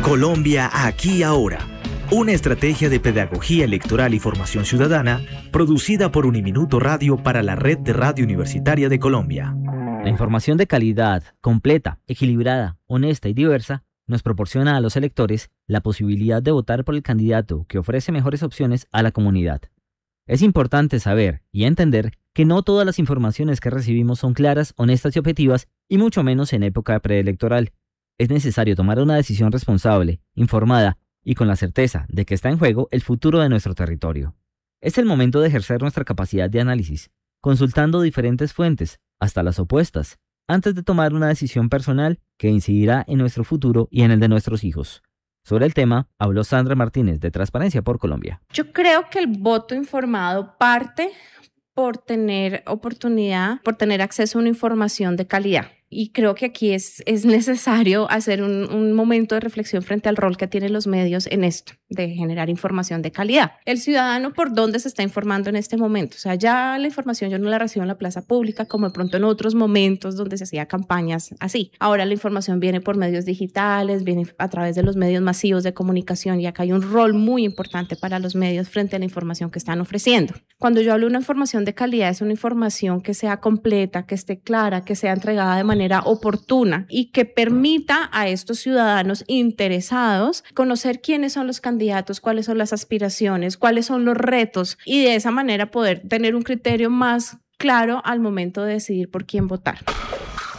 Colombia aquí ahora. Una estrategia de pedagogía electoral y formación ciudadana producida por Uniminuto Radio para la Red de Radio Universitaria de Colombia. La información de calidad, completa, equilibrada, honesta y diversa nos proporciona a los electores la posibilidad de votar por el candidato que ofrece mejores opciones a la comunidad. Es importante saber y entender que no todas las informaciones que recibimos son claras, honestas y objetivas, y mucho menos en época preelectoral. Es necesario tomar una decisión responsable, informada y con la certeza de que está en juego el futuro de nuestro territorio. Es el momento de ejercer nuestra capacidad de análisis, consultando diferentes fuentes, hasta las opuestas, antes de tomar una decisión personal que incidirá en nuestro futuro y en el de nuestros hijos. Sobre el tema, habló Sandra Martínez de Transparencia por Colombia. Yo creo que el voto informado parte por tener oportunidad, por tener acceso a una información de calidad. Y creo que aquí es necesario hacer un momento de reflexión frente al rol que tienen los medios en esto, de generar información de calidad. El ciudadano, ¿por dónde se está informando en este momento? O sea, ya la información yo no la recibo en la plaza pública como de pronto en otros momentos donde se hacía campañas así. Ahora la información viene por medios digitales, viene a través de los medios masivos de comunicación, y acá hay un rol muy importante para los medios frente a la información que están ofreciendo. Cuando yo hablo de una información de calidad, es una información que sea completa, que esté clara, que sea entregada de manera oportuna y que permita a estos ciudadanos interesados conocer quiénes son los candidatos, cuáles son las aspiraciones, cuáles son los retos, y de esa manera poder tener un criterio más claro al momento de decidir por quién votar.